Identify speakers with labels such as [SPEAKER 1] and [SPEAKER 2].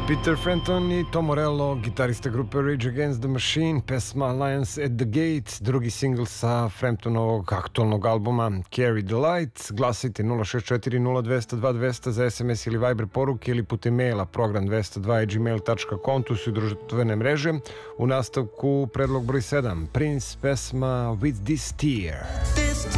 [SPEAKER 1] Peter Frampton i Tom Morello, gitarista grupe Rage Against the Machine, pesma Lions at the Gate, drugi singl sa Framptonovog aktualnog albuma Carry the Light. Glasite 064 0200 2200 za SMS ili Viber poruke ili putem maila program202@gmail.com, tu su i društvene mreže. U nastavku predlog broj 7, Prince, pesma With This Tear.